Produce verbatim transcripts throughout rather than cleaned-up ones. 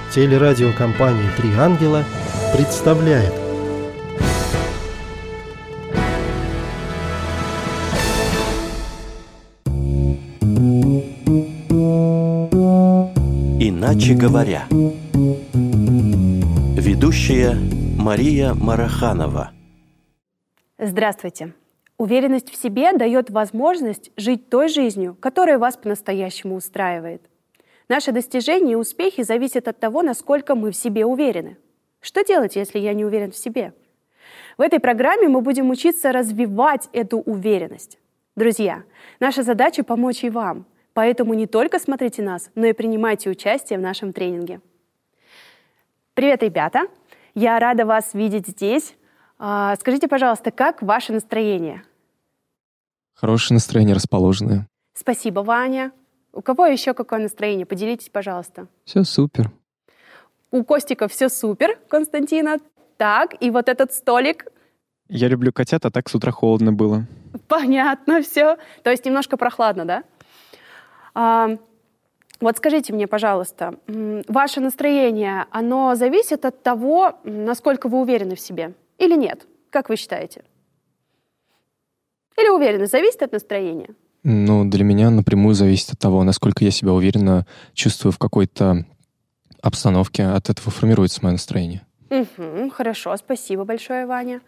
Телерадиокомпания «Три ангела» представляет. Иначе говоря. Ведущая Мария Мараханова. Здравствуйте. Уверенность в себе дает возможность жить той жизнью, которая вас по-настоящему устраивает. Наши достижения и успехи зависят от того, насколько мы в себе уверены. Что делать, если я не уверен в себе? В этой программе мы будем учиться развивать эту уверенность. Друзья, наша задача — помочь и вам. Поэтому не только смотрите нас, но и принимайте участие в нашем тренинге. Привет, ребята! Я рада вас видеть здесь. Скажите, пожалуйста, как ваше настроение? Хорошее настроение, расположенное. Спасибо, Ваня. У кого еще какое настроение? Поделитесь, пожалуйста. Все супер. У Костика все супер, Константина. Так, и вот этот столик. Я люблю котят, а так с утра холодно было. Понятно, все. То есть немножко прохладно, да? А, вот скажите мне, пожалуйста, ваше настроение, оно зависит от того, насколько вы уверены в себе? Или нет? Как вы считаете? Или уверенность зависит от настроения? Ну, для меня напрямую зависит от того, насколько я себя уверенно чувствую в какой-то обстановке. От этого формируется мое настроение. Угу, хорошо, спасибо большое, Ваня.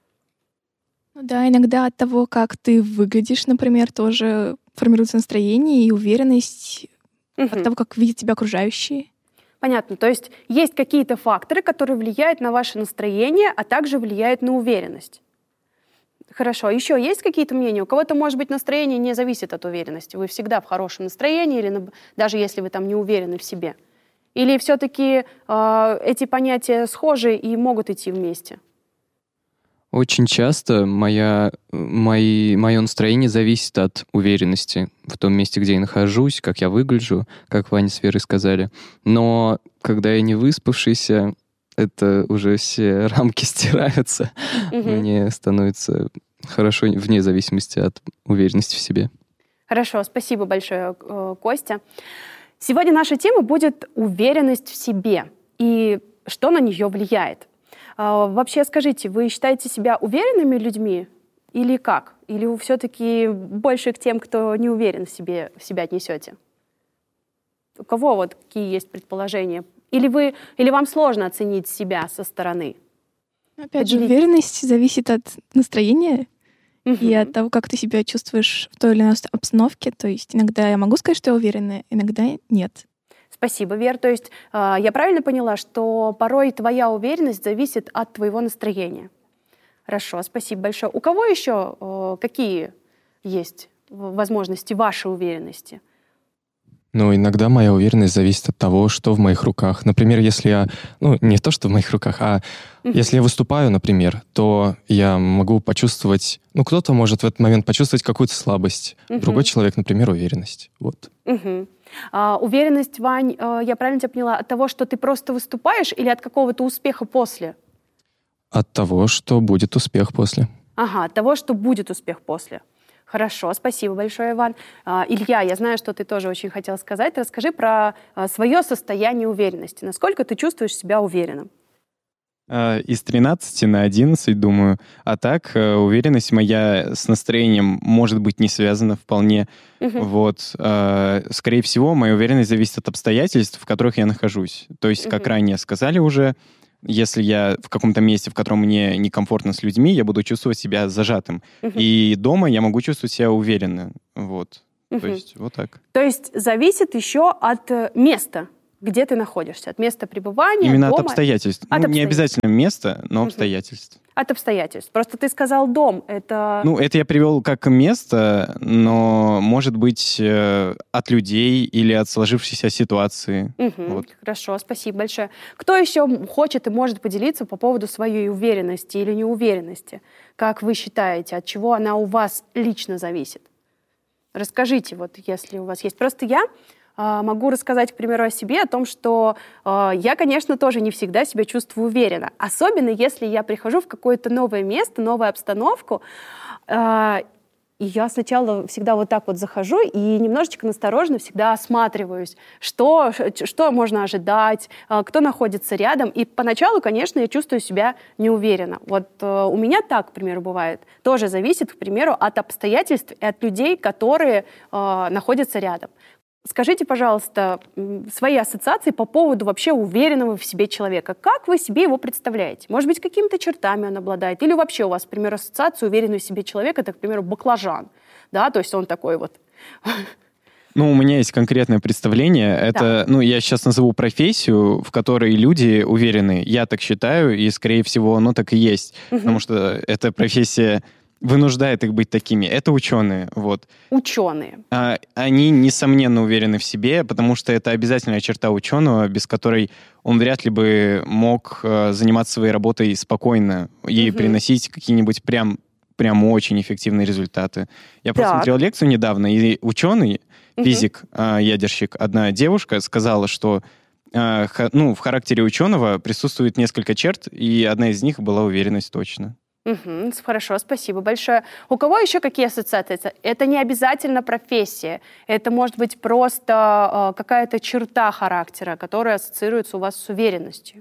Ну да, иногда от того, как ты выглядишь, например, тоже формируется настроение и уверенность угу. от того, как видят тебя окружающие. Понятно. То есть есть какие-то факторы, которые влияют на ваше настроение, а также влияют на уверенность. Хорошо. Еще есть какие-то мнения? У кого-то, может быть, настроение не зависит от уверенности. Вы всегда в хорошем настроении, или даже если вы там не уверены в себе. Или все-таки э, эти понятия схожи и могут идти вместе? Очень часто моя, мои, мое настроение зависит от уверенности в том месте, где я нахожусь, как я выгляжу, как Ваня с Верой сказали. Но когда я не выспавшийся, это уже все рамки стираются. Угу. Мне становится хорошо вне зависимости от уверенности в себе. Хорошо, спасибо большое, Костя. Сегодня наша тема будет уверенность в себе и что на нее влияет. Вообще, скажите, вы считаете себя уверенными людьми или как? Или вы все-таки больше к тем, кто не уверен в себе, в себя отнесете? У кого вот какие есть предположения? Или, вы, или вам сложно оценить себя со стороны? Опять же, уверенность зависит от настроения uh-huh. и от того, как ты себя чувствуешь в той или иной обстановке. То есть иногда я могу сказать, что я уверена, иногда нет. Спасибо, Вер. То есть э, я правильно поняла, что порой твоя уверенность зависит от твоего настроения? Хорошо, спасибо большое. У кого еще э, какие есть возможности вашей уверенности? Ну, иногда моя уверенность зависит от того, что в моих руках. Например, если я... Ну, не то, что в моих руках, а uh-huh. если я выступаю, например, то я могу почувствовать... Ну, кто-то может в этот момент почувствовать какую-то слабость. Uh-huh. Другой человек, например, уверенность. Вот. Uh-huh. А, уверенность, Вань, я правильно тебя поняла, от того, что ты просто выступаешь, или от какого-то успеха после? От того, что будет успех после. Ага, от того, что будет успех после. Хорошо, спасибо большое, Иван. А, Илья, я знаю, что ты тоже очень хотел сказать. Расскажи про а, свое состояние уверенности. Насколько ты чувствуешь себя уверенным? Из тринадцати на одиннадцать, думаю. А так, уверенность моя с настроением, может быть, не связана вполне. Uh-huh. Вот. Скорее всего, моя уверенность зависит от обстоятельств, в которых я нахожусь. То есть, как uh-huh. ранее сказали уже, если я в каком-то месте, в котором мне некомфортно с людьми, я буду чувствовать себя зажатым. Uh-huh. И дома я могу чувствовать себя уверенно. Вот. Uh-huh. То есть, вот так. То есть, зависит еще от места, где ты находишься, от места пребывания, именно дома. От обстоятельств. От ну, обстоятельств. Не обязательно место, но угу. обстоятельств. От обстоятельств. Просто ты сказал дом, это... Ну, это я привел как место, но, может быть, от людей или от сложившейся ситуации. Угу. Вот. Хорошо, спасибо большое. Кто еще хочет и может поделиться по поводу своей уверенности или неуверенности? Как вы считаете, от чего она у вас лично зависит? Расскажите, вот если у вас есть. Просто я... Могу рассказать, к примеру, о себе, о том, что э, я, конечно, тоже не всегда себя чувствую уверенно. Особенно, если я прихожу в какое-то новое место, новую обстановку, э, И я сначала всегда вот так вот захожу и немножечко настороженно всегда осматриваюсь, что, что можно ожидать, кто находится рядом. И поначалу, конечно, я чувствую себя неуверенно. Вот э, у меня так, к примеру, бывает. Тоже зависит, к примеру, от обстоятельств и от людей, которые э, находятся рядом. Скажите, пожалуйста, свои ассоциации по поводу вообще уверенного в себе человека. Как вы себе его представляете? Может быть, какими-то чертами он обладает? Или вообще у вас, к примеру, ассоциация уверенного в себе человека, это, к примеру, баклажан, да, то есть он такой вот... Ну, у меня есть конкретное представление. Это, да. ну, я сейчас назову профессию, в которой люди уверены. Я так считаю, и, скорее всего, оно так и есть. Угу. Потому что эта профессия вынуждает их быть такими. Это ученые, вот. Ученые. А, они, несомненно, уверены в себе, потому что это обязательная черта ученого, без которой он вряд ли бы мог uh, заниматься своей работой спокойно и угу. приносить какие-нибудь прям, прям очень эффективные результаты. Я просто так. смотрел лекцию недавно, и ученый, физик, угу. uh, ядерщик, одна девушка сказала, что uh, ха, ну, в характере ученого присутствует несколько черт, и одна из них была уверенность точно. Угу, хорошо, спасибо большое. У кого еще какие ассоциации? Это не обязательно профессия. Это может быть просто э, какая-то черта характера, которая ассоциируется у вас с уверенностью.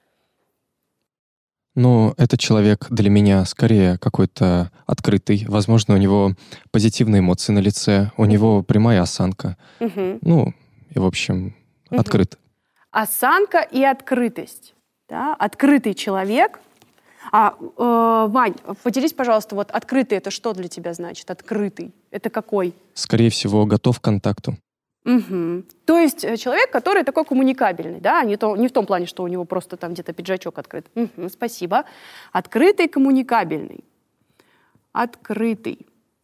Ну, этот человек для меня скорее какой-то открытый. Возможно, у него позитивные эмоции на лице, у него прямая осанка. Угу. Ну, и, в общем, угу. открыт. Осанка и открытость. Да? Открытый человек. А, э, Вань, поделись, пожалуйста, вот открытый — это что для тебя значит? Открытый. Это какой? Скорее всего, готов к контакту. Угу. То есть человек, который такой коммуникабельный, да, не, то, не в том плане, что у него просто там где-то пиджачок открыт. Угу, спасибо. Открытый, коммуникабельный. Открытый.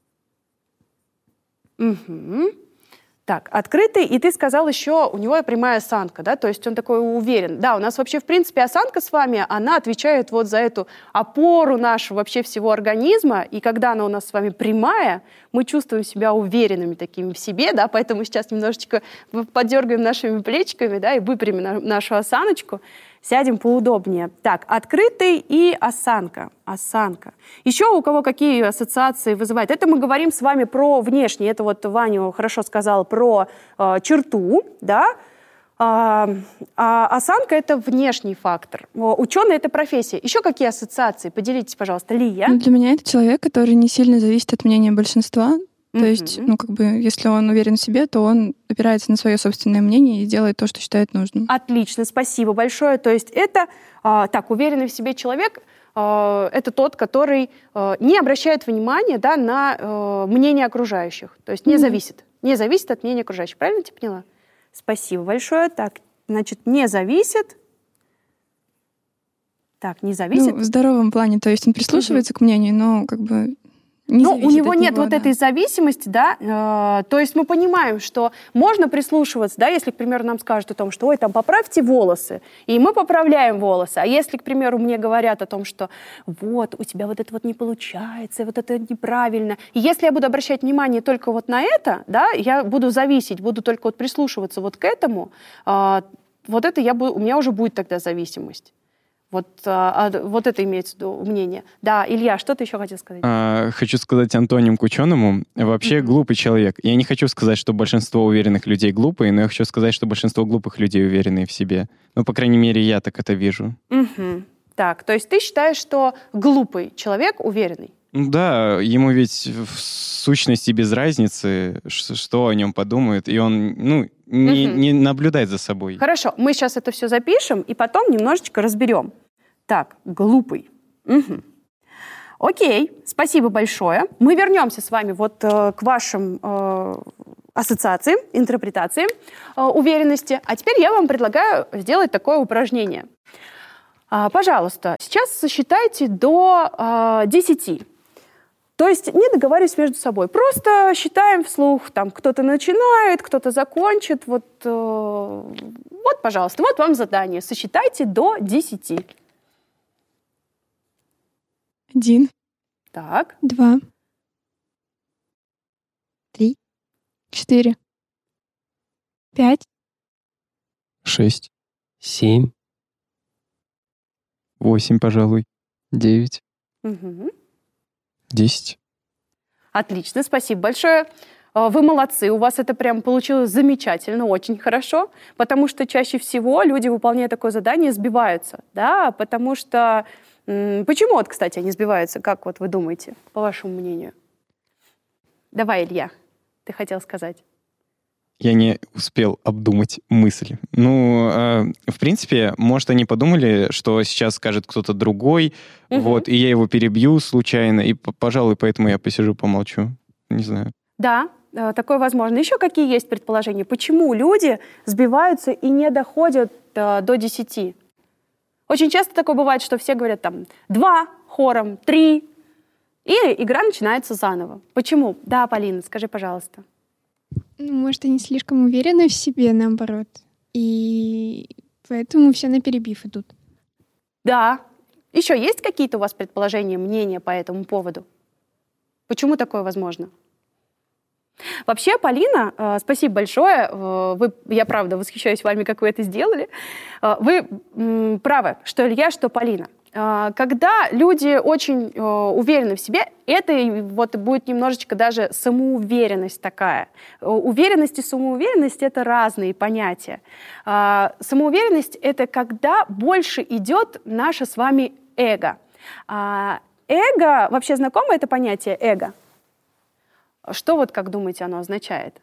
Угу. Так, открытый, и ты сказал еще, у него прямая осанка, да, то есть он такой уверен. Да, у нас вообще, в принципе, осанка с вами, она отвечает вот за эту опору нашего вообще всего организма, и когда она у нас с вами прямая, мы чувствуем себя уверенными такими в себе, да, поэтому сейчас немножечко подергаем нашими плечиками, да, и выпрямим нашу осаночку, сядем поудобнее. Так, открытый и осанка. Осанка. Еще у кого какие ассоциации вызывает? Это мы говорим с вами про внешний. Это вот Ваня хорошо сказал про э, черту, да. А, а осанка — это внешний фактор. Ученый — это профессия. Еще какие ассоциации? Поделитесь, пожалуйста, Лия. Ну, для меня это человек, который не сильно зависит от мнения большинства. То mm-hmm. есть, ну, как бы, если он уверен в себе, то он опирается на свое собственное мнение и делает то, что считает нужным. Отлично, спасибо большое. То есть это, а, так, уверенный в себе человек, а, это тот, который а, не обращает внимания, да, на а, мнение окружающих. То есть не mm-hmm. зависит. Не зависит от мнения окружающих. Правильно я тебя поняла? Спасибо большое. Так, значит, не зависит. Так, не зависит. Ну, в здоровом плане. То есть он прислушивается mm-hmm. к мнению, но как бы... Не ну, у него нет него, вот да. этой зависимости, да, э, то есть мы понимаем, что можно прислушиваться, да, если, к примеру, нам скажут о том, что, ой, там, поправьте волосы, и мы поправляем волосы, а если, к примеру, мне говорят о том, что вот, у тебя вот это вот не получается, вот это неправильно, и если я буду обращать внимание только вот на это, да, я буду зависеть, буду только вот прислушиваться вот к этому, э, вот это я буду, у меня уже будет тогда зависимость. Вот, а, вот это имеется в виду мнение. Да, Илья, что ты еще хотел сказать? А, хочу сказать антоним к ученому. Вообще mm-hmm. глупый человек. Я не хочу сказать, что большинство уверенных людей глупые, но я хочу сказать, что большинство глупых людей уверены в себе. Ну, по крайней мере, я так это вижу. Mm-hmm. Так, то есть ты считаешь, что глупый человек уверенный? Да, ему ведь в сущности без разницы, что о нем подумают, и он, ну, не, mm-hmm. не наблюдает за собой. Хорошо, мы сейчас это все запишем и потом немножечко разберем. Так, глупый. Угу. Окей, спасибо большое. Мы вернемся с вами вот э, к вашим э, ассоциациям, интерпретациям э, уверенности. А теперь я вам предлагаю сделать такое упражнение. А, пожалуйста, сейчас сосчитайте до э, десяти. То есть не договаривайтесь между собой. Просто считаем вслух. Там кто-то начинает, кто-то закончит. Вот, э, вот, пожалуйста, вот вам задание. Сосчитайте до десяти. Один. Так. Два. Три. Четыре. Пять. Шесть. Семь. Восемь, пожалуй. Девять. Угу. Десять. Отлично, спасибо большое. Вы молодцы, у вас это прям получилось замечательно, очень хорошо, потому что чаще всего люди, выполняя такое задание, сбиваются, да, потому что... Почему, вот, кстати, они сбиваются, как вот вы думаете, по вашему мнению? Давай, Илья, ты хотел сказать. Я не успел обдумать мысль. Ну, э, в принципе, может, они подумали, что сейчас скажет кто-то другой, угу. вот, и я его перебью случайно, и, пожалуй, поэтому я посижу, помолчу. Не знаю. Да, такое возможно. Еще какие есть предположения? Почему люди сбиваются и не доходят э, до десяти? Очень часто такое бывает, что все говорят там два хором, три, и игра начинается заново. Почему? Да, Полина, скажи, пожалуйста. Ну, может, они слишком уверены в себе, наоборот. И поэтому все наперебив идут. Да. Еще есть какие-то у вас предположения, мнения по этому поводу? Почему такое возможно? Вообще, Полина, э, спасибо большое. Э, вы, я, правда, восхищаюсь вами, как вы это сделали. Э, вы э, правы, что Илья, что Полина. Э, когда люди очень э, уверены в себе, это вот будет немножечко даже самоуверенность такая. Э, уверенность и самоуверенность — это разные понятия. Э, самоуверенность — это когда больше идет наше с вами эго. Э, эго, вообще знакомо это понятие эго? Что вот, как думаете, оно означает?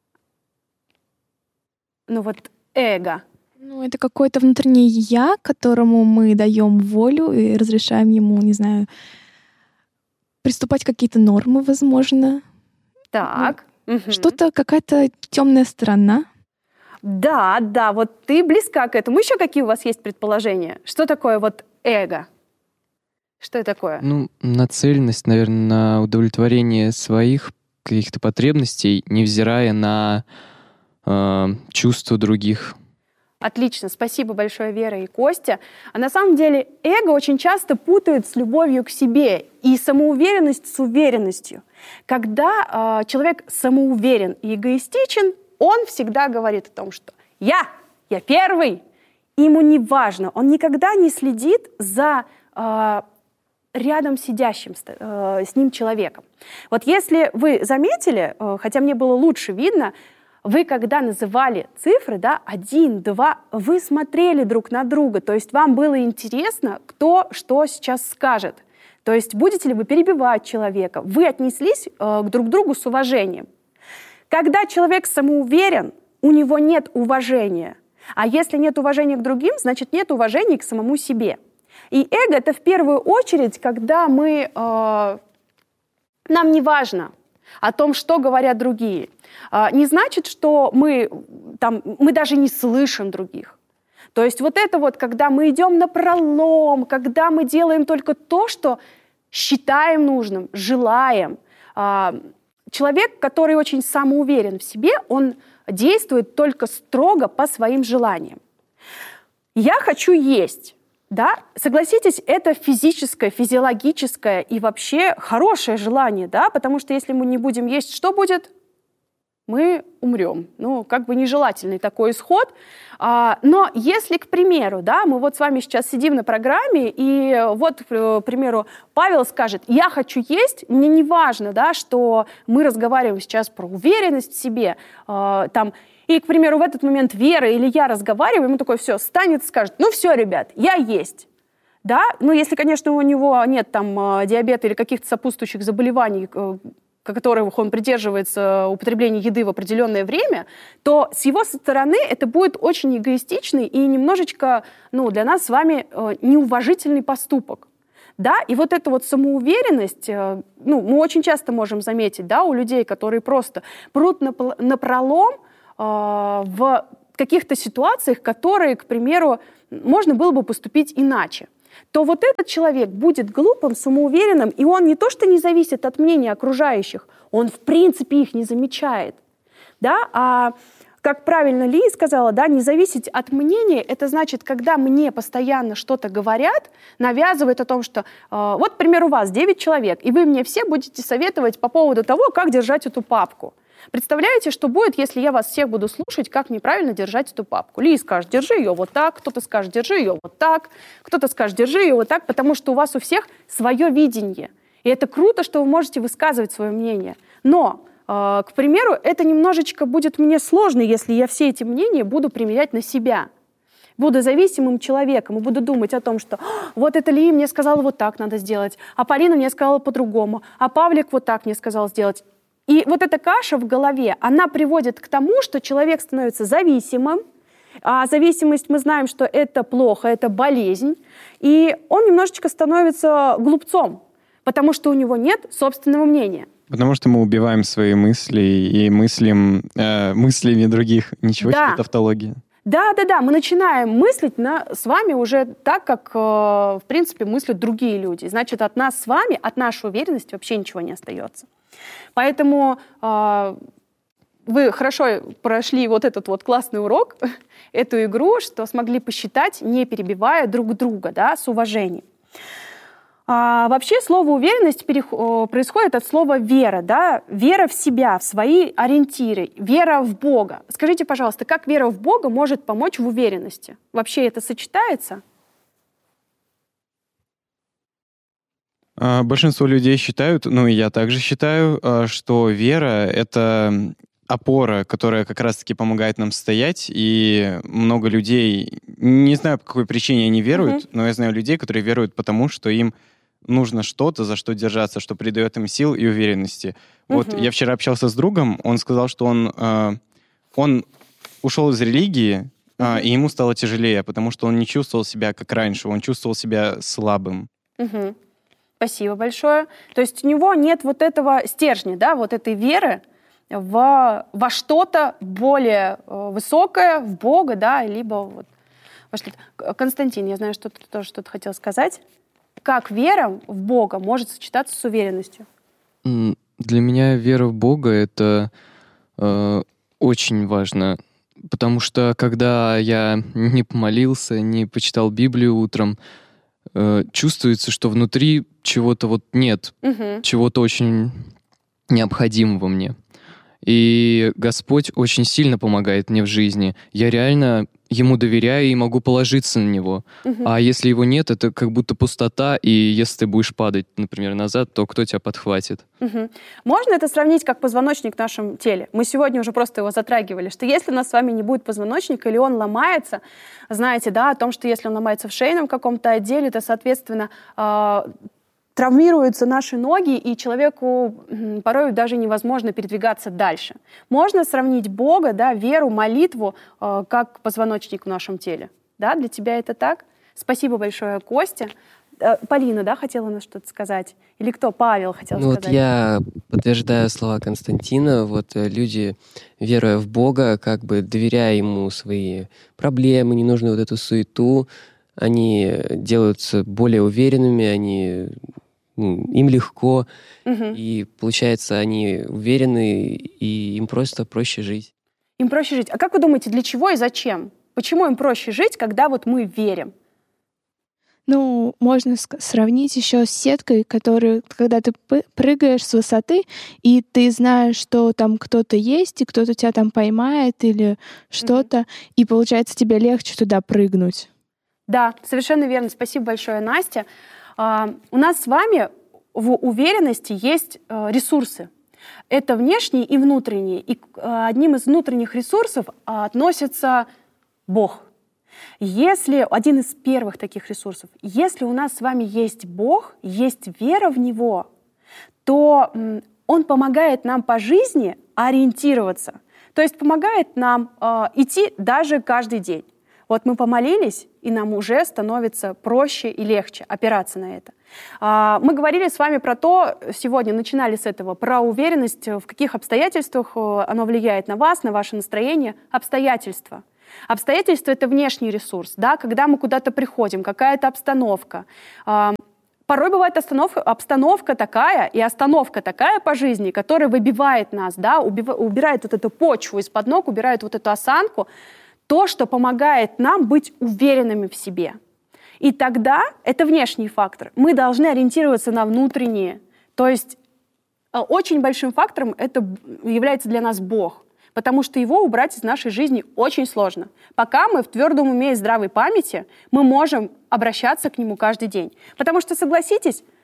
Ну вот эго. Ну, это какое-то внутреннее «я», которому мы даем волю и разрешаем ему, не знаю, приступать к какие-то нормы, возможно. Так. Ну, угу. Что-то, какая-то темная сторона. Да, да, вот ты близка к этому. Еще какие у вас есть предположения? Что такое вот эго? Что это такое? Ну, нацеленность, наверное, на удовлетворение своих каких-то потребностей, невзирая на э, чувства других. Отлично, спасибо большое, Вера и Костя. А на самом деле эго очень часто путают с любовью к себе и самоуверенность с уверенностью. Когда э, человек самоуверен и эгоистичен, он всегда говорит о том, что «я, я первый». И ему не важно, он никогда не следит за э, рядом сидящим с, э, с ним человеком. Вот если вы заметили, э, хотя мне было лучше видно, вы когда называли цифры, да, один, два, вы смотрели друг на друга, то есть вам было интересно, кто что сейчас скажет. То есть будете ли вы перебивать человека, вы отнеслись э, к друг другу с уважением. Когда человек самоуверен, у него нет уважения. А если нет уважения к другим, значит нет уважения к самому себе. И эго — это в первую очередь, когда мы, э, нам не важно о том, что говорят другие. Э, не значит, что мы, там, мы даже не слышим других. То есть вот это вот, когда мы идем напролом, когда мы делаем только то, что считаем нужным, желаем. Э, человек, который очень самоуверен в себе, он действует только строго по своим желаниям. Я хочу есть. Да, согласитесь, это физическое, физиологическое и вообще хорошее желание, да, потому что если мы не будем есть, что будет? Мы умрем. Ну, как бы нежелательный такой исход. А, но если, к примеру, да, мы вот с вами сейчас сидим на программе, и вот, к примеру, Павел скажет, я хочу есть, мне не важно, да, что мы разговариваем сейчас про уверенность в себе, а, там, и, к примеру, в этот момент Вера или я разговариваем, ему такой, все, станет и скажет, ну все, ребят, я есть. Да? Ну, если, конечно, у него нет там диабета или каких-то сопутствующих заболеваний, которых он придерживается употребления еды в определенное время, то с его стороны это будет очень эгоистичный и немножечко, ну, для нас с вами неуважительный поступок. Да? И вот эта вот самоуверенность, ну, мы очень часто можем заметить, да, у людей, которые просто прут напролом, в каких-то ситуациях, которые, к примеру, можно было бы поступить иначе, то вот этот человек будет глупым, самоуверенным, и он не то что не зависит от мнения окружающих, он в принципе их не замечает. Да? А как правильно Ли сказала, да, не зависеть от мнения, это значит, когда мне постоянно что-то говорят, навязывают о том, что э, вот, к примеру, у вас девять человек, и вы мне все будете советовать по поводу того, как держать эту папку. Представляете, что будет, если я вас всех буду слушать, как мне правильно держать эту папку? Ли скажет, держи ее вот так, кто-то скажет, держи ее вот так, кто-то скажет, держи ее вот так, потому что у вас у всех свое видение. И это круто, что вы можете высказывать свое мнение. Но, э, к примеру, это немножечко будет мне сложно, если я все эти мнения буду примерять на себя. Буду зависимым человеком и буду думать о том, что вот это Ли мне сказала, вот так надо сделать, а Полина мне сказала по-другому, а Павлик вот так мне сказал сделать. И вот эта каша в голове, она приводит к тому, что человек становится зависимым, а зависимость, мы знаем, что это плохо, это болезнь, и он немножечко становится глупцом, потому что у него нет собственного мнения. Потому что мы убиваем свои мысли и мыслим э, мыслями других. Ничего Да. себе тавтология. Да, да, да, мы начинаем мыслить на, с вами уже так, как, э, в принципе, мыслят другие люди. Значит, от нас с вами, от нашей уверенности вообще ничего не остается. Поэтому э, вы хорошо прошли вот этот вот классный урок, эту игру, что смогли посчитать, не перебивая друг друга, да, с уважением. А, вообще слово «уверенность» перех... происходит от слова «вера», да? Вера в себя, в свои ориентиры, вера в Бога. Скажите, пожалуйста, как вера в Бога может помочь в уверенности? Вообще это сочетается? Большинство людей считают, ну и я также считаю, что вера — это опора, которая как раз-таки помогает нам стоять, и много людей, не знаю, по какой причине они веруют, mm-hmm. но я знаю людей, которые веруют потому, что им нужно что-то, за что держаться, что придает им сил и уверенности. Mm-hmm. Вот я вчера общался с другом, он сказал, что он, э, он ушел из религии, э, и ему стало тяжелее, потому что он не чувствовал себя как раньше, он чувствовал себя слабым. Mm-hmm. Спасибо большое. То есть у него нет вот этого стержня, да, вот этой веры в, во что-то более высокое, в Бога, да, либо вот во что-то. Константин, я знаю, что ты тоже что-то хотел сказать. Как вера в Бога может сочетаться с уверенностью? Для меня вера в Бога — это э, очень важно, потому что когда я не помолился, не почитал Библию утром, э, чувствуется, что внутри чего-то вот нет, угу. чего-то очень необходимого мне. И Господь очень сильно помогает мне в жизни. Я реально Ему доверяю и могу положиться на Него. Угу. А если Его нет, это как будто пустота, и если ты будешь падать, например, назад, то кто тебя подхватит? Угу. Можно это сравнить как позвоночник в нашем теле? Мы сегодня уже просто его затрагивали, что если у нас с вами не будет позвоночника, или он ломается, знаете, да, о том, что если он ломается в шейном каком-то отделе, то, соответственно, э- травмируются наши ноги, и человеку порой даже невозможно передвигаться дальше. Можно сравнить Бога, да, веру, молитву, э, как позвоночник в нашем теле. Да, для тебя это так? Спасибо большое, Костя. Э, Полина, да, хотела на что-то сказать? Или кто? Павел хотел ну, сказать. Вот я подтверждаю слова Константина. Вот люди, веруя в Бога, как бы доверяя Ему свои проблемы, ненужную вот эту суету, они делаются более уверенными, они... им легко, угу. и, получается, они уверены, и им просто проще жить. Им проще жить. А как вы думаете, для чего и зачем? Почему им проще жить, когда вот мы верим? Ну, можно сравнить еще с сеткой, которую, когда ты прыгаешь с высоты, и ты знаешь, что там кто-то есть, и кто-то тебя там поймает или что-то, угу. и, получается, тебе легче туда прыгнуть. Да, совершенно верно. Спасибо большое, Настя. Uh, у нас с вами в уверенности есть uh, ресурсы. Это внешние и внутренние. И uh, одним из внутренних ресурсов uh, относится Бог. Если, один из первых таких ресурсов, если у нас с вами есть Бог, есть вера в Него, то um, Он помогает нам по жизни ориентироваться. То есть помогает нам uh, идти даже каждый день. Вот мы помолились, и нам уже становится проще и легче опираться на это. Мы говорили с вами про то, сегодня начинали с этого, про уверенность, в каких обстоятельствах оно влияет на вас, на ваше настроение. Обстоятельства. Обстоятельства — это внешний ресурс, да, когда мы куда-то приходим, какая-то обстановка. Порой бывает обстановка, обстановка такая и остановка такая по жизни, которая выбивает нас, да, убирает вот эту почву из-под ног, убирает вот эту осанку, то, что помогает нам быть уверенными в себе. И тогда, это внешний фактор, мы должны ориентироваться на внутренние. То есть очень большим фактором это является для нас Бог, потому что его убрать из нашей жизни очень сложно. Пока мы в твердом уме и здравой памяти, мы можем обращаться к нему каждый день. Потому что, согласитесь,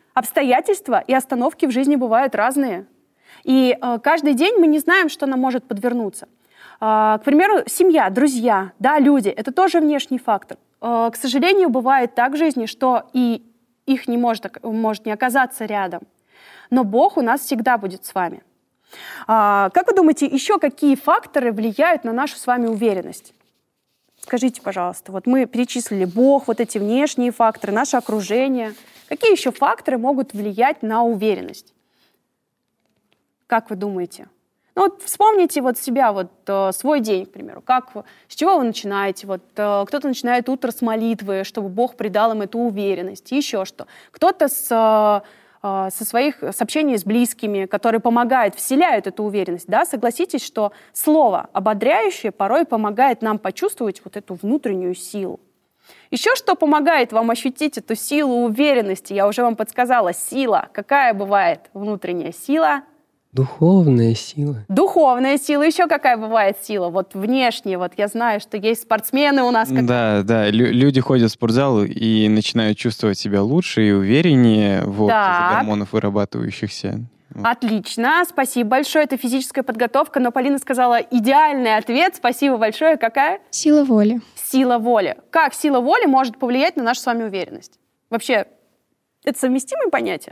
Обстоятельства и остановки в жизни бывают разные. И э, каждый день мы не знаем, что нам может подвернуться. Э, к примеру, семья, друзья, да, люди — это тоже внешний фактор. Э, к сожалению, бывает так в жизни, что и их не может, может не оказаться рядом. Но Бог у нас всегда будет с вами. Э, как вы думаете, еще какие факторы влияют на нашу с вами уверенность? Скажите, пожалуйста, вот мы перечислили Бог, вот эти внешние факторы, наше окружение. Какие еще факторы могут влиять на уверенность? Как вы думаете? Ну вот вспомните вот себя, вот э, свой день, к примеру. Как, с чего вы начинаете? Вот, э, кто-то начинает утро с молитвы, чтобы Бог придал им эту уверенность. Еще что. Кто-то с, э, э, со своих с общения с близкими, которые помогают, вселяют эту уверенность. Да? Согласитесь, что слово ободряющее порой помогает нам почувствовать вот эту внутреннюю силу. Еще что помогает вам ощутить эту силу уверенности? Я уже вам подсказала. Сила. Какая бывает внутренняя сила? Духовная сила. Духовная сила. Еще какая бывает сила? Вот внешняя. Вот я знаю, что есть спортсмены у нас. Как... Да, да. Лю- люди ходят в спортзал и начинают чувствовать себя лучше и увереннее вот, из-за гормонов, вырабатывающихся. Отлично. Спасибо большое. Это физическая подготовка. Но Полина сказала идеальный ответ. Спасибо большое. Какая? Сила воли. Сила воли. Как сила воли может повлиять на нашу с вами уверенность? Вообще, это совместимые понятия?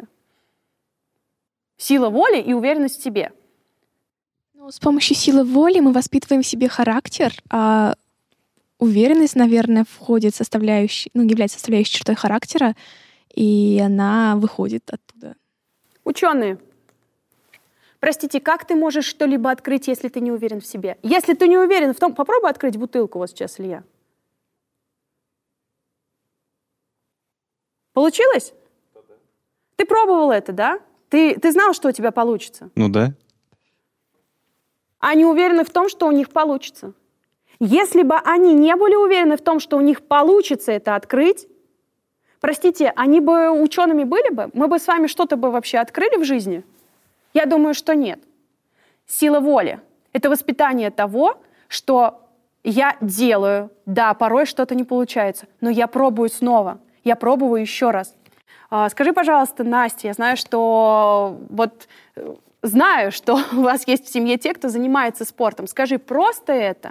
Сила воли и уверенность в себе. Ну, с помощью силы воли мы воспитываем в себе характер, а уверенность, наверное, входит в составляющей, ну, является составляющей чертой характера, и она выходит оттуда. Ученые. Простите, как ты можешь что-либо открыть, если ты не уверен в себе? Если ты не уверен в том... Попробуй открыть бутылку вот сейчас, Илья. Получилось? Ты пробовал это, да? Ты, ты знал, что у тебя получится? Ну да. Они уверены в том, что у них получится. Если бы они не были уверены в том, что у них получится это открыть, простите, они бы учеными были бы? Мы бы с вами что-то бы вообще открыли в жизни? Я думаю, что нет. Сила воли — это воспитание того, что я делаю. Да, порой что-то не получается, но я пробую снова. Я пробую еще раз. Скажи, пожалуйста, Настя, я знаю, что вот знаю, что у вас есть в семье те, кто занимается спортом. Скажи, просто это?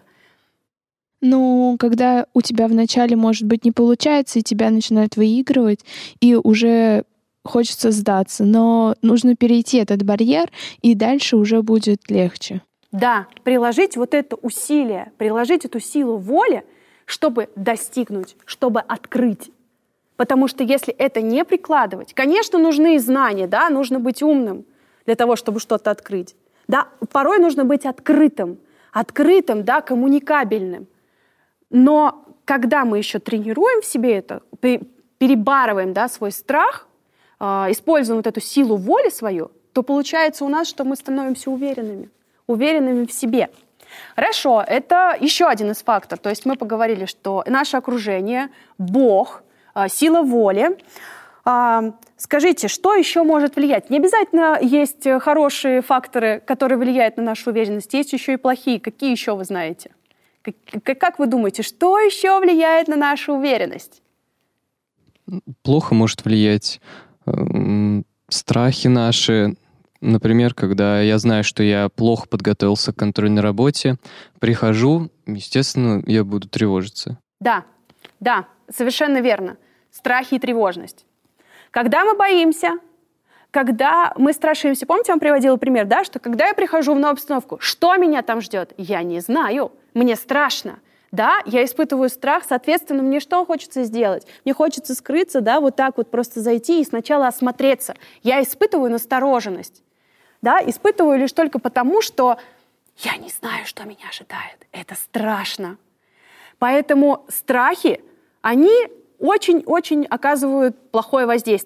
Ну, когда у тебя вначале, может быть, не получается, и тебя начинают выигрывать, и уже хочется сдаться, но нужно перейти этот барьер, и дальше уже будет легче. Да, приложить вот это усилие, приложить эту силу воли, чтобы достигнуть, чтобы открыть. Потому что если это не прикладывать, конечно, нужны знания, да, нужно быть умным для того, чтобы что-то открыть. Да, порой нужно быть открытым, открытым, да, коммуникабельным. Но когда мы еще тренируем в себе это, перебарываем, да, свой страх, э, используем вот эту силу воли свою, то получается у нас, что мы становимся уверенными, уверенными в себе. Хорошо, это еще один из факторов. То есть мы поговорили, что наше окружение, Бог, сила воли. Скажите, что еще может влиять? Не обязательно есть хорошие факторы, которые влияют на нашу уверенность. Есть еще и плохие. Какие еще вы знаете? Как вы думаете, что еще влияет на нашу уверенность? Плохо может влиять э, страхи наши. Например, когда я знаю, что я плохо подготовился к контрольной работе, прихожу, естественно, я буду тревожиться. Да, да, совершенно верно. Страхи и тревожность. Когда мы боимся, когда мы страшимся, помните, я вам приводила пример, да, что когда я прихожу в новую обстановку, что меня там ждет? Я не знаю, мне страшно. Да, я испытываю страх, соответственно, мне что хочется сделать? Мне хочется скрыться, да, вот так вот просто зайти и сначала осмотреться. Я испытываю настороженность, да, испытываю лишь только потому, что я не знаю, что меня ожидает. Это страшно. Поэтому страхи, они очень-очень оказывают плохое воздействие.